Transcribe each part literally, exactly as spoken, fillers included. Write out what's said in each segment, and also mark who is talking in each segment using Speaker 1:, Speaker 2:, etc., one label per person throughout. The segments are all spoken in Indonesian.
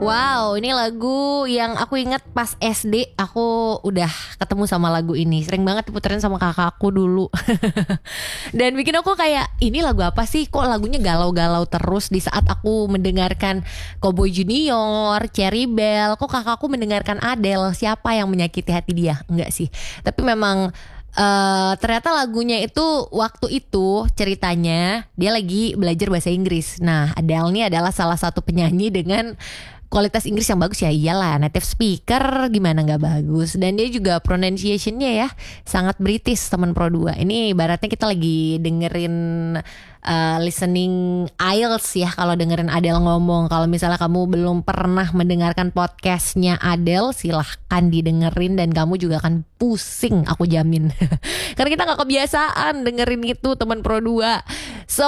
Speaker 1: Wow, ini lagu yang aku ingat pas S D. Aku udah ketemu sama lagu ini. Sering banget diputerin sama kakakku dulu. Dan bikin aku kayak, ini lagu apa sih? Kok lagunya galau-galau terus di saat aku mendengarkan Cowboy Junior, Cherry Bell. Kok kakakku mendengarkan Adele? Siapa yang menyakiti hati dia? Enggak sih. Tapi memang Uh, ternyata lagunya itu waktu itu ceritanya dia lagi belajar bahasa Inggris. Nah, Adele ini adalah salah satu penyanyi dengan kualitas Inggris yang bagus ya. Iyalah, native speaker gimana nggak bagus. Dan dia juga pronunciation-nya ya sangat British, teman Pro dua. Ini ibaratnya kita lagi dengerin uh, listening I E L T S ya, kalau dengerin Adele ngomong. Kalau misalnya kamu belum pernah mendengarkan podcastnya Adele, silahkan didengerin dan kamu juga akan pusing, aku jamin. Karena kita gak kebiasaan dengerin itu, teman Pro dua. So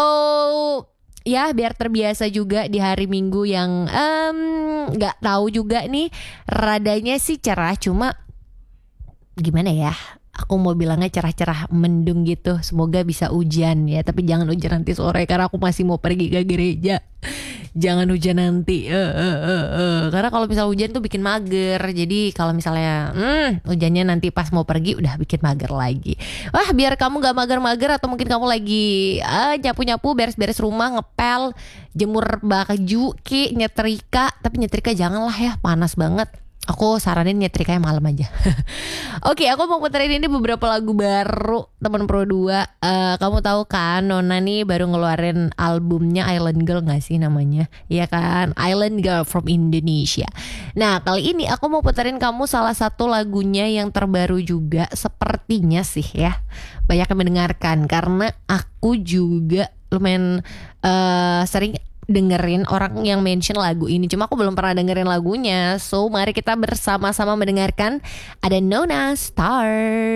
Speaker 1: ya biar terbiasa juga di hari Minggu yang um, gak tahu juga nih, radanya sih cerah, cuma gimana ya, aku mau bilangnya cerah-cerah mendung gitu. Semoga bisa hujan ya, tapi jangan hujan nanti sore karena aku masih mau pergi ke gereja. Jangan hujan nanti, uh, uh, uh, uh. Karena kalau misal hujan tuh bikin mager. Jadi kalau misalnya hmm, hujannya nanti pas mau pergi udah bikin mager lagi. Wah, biar kamu gak mager-mager, atau mungkin kamu lagi uh, nyapu-nyapu, beres-beres rumah, ngepel, jemur baju, ki, nyetrika. Tapi nyetrika janganlah ya, panas banget. Aku saranin nyetrikanya malam aja. Oke, aku mau puterin ini beberapa lagu baru teman Pro dua. uh, Kamu tahu kan Nona nih baru ngeluarin albumnya Island Girl gak sih namanya? Iya kan, Island Girl from Indonesia. Nah, kali ini aku mau puterin kamu salah satu lagunya yang terbaru juga. Sepertinya sih ya banyak yang mendengarkan, karena aku juga lumayan uh, sering dengerin orang yang mention lagu ini. Cuma aku belum pernah dengerin lagunya. So mari kita bersama-sama mendengarkan. Ada Nona Star.